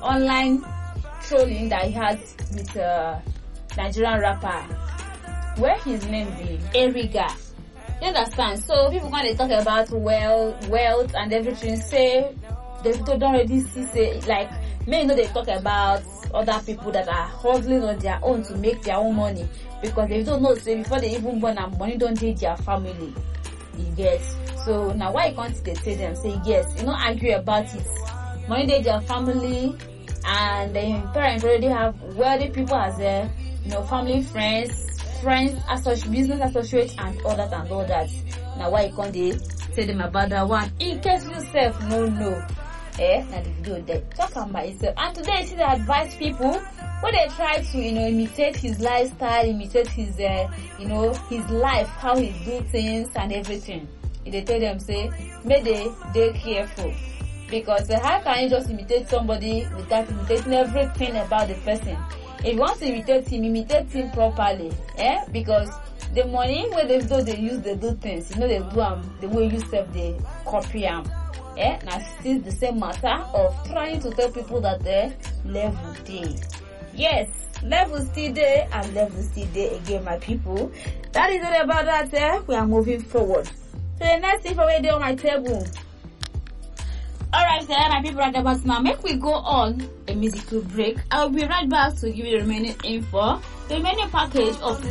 online trolling that he has with Nigerian rapper, where his name be Eriga. You understand? So people when they talk about wealth and everything, say they don't already see, say like may they talk about other people that are hustling on their own to make their own money, because they don't know, say before they even born and money don't take their family. You get? So now why you can't they tell them, say yes, you know, argue about it. Money take their family, and the parents already have wealthy people as a family, friends, business associates, and all that and all that. Now why you can't they tell them about that one? In case you yourself no know. Now the video there talk about itself. And today I see they advise people when they try to imitate his lifestyle, imitate his his life, how he do things and everything. They tell them, say may they careful, because how can you just imitate somebody without imitating everything about the person? If you want to imitate him properly, because the money where they do things, they do them the way you self they copy them. Now still the same matter of trying to tell people that they level day. Yes, level still there and level still there again, my people. That is all about that. We are moving forward. So the next thing for me on my table. Alright, so my people, right about now, make we go on a musical break. I'll be right back to give you the remaining info, the remaining package of